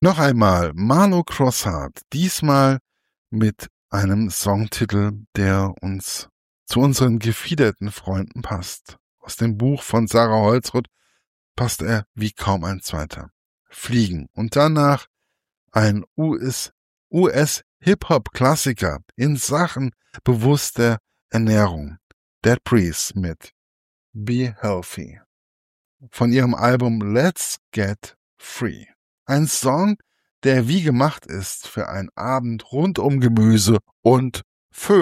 Noch einmal Marlo Crossart, diesmal mit einem Songtitel, der uns zu unseren gefiederten Freunden passt. Aus dem Buch von Sarah Holzroth passt er wie kaum ein zweiter. Fliegen. Und danach ein US-Hip-Hop-Klassiker in Sachen bewusster Ernährung. Dead Priests mit Be Healthy. Von ihrem Album Let's Get Free. Ein Song, der wie gemacht ist für einen Abend rund um Gemüse und Vögel.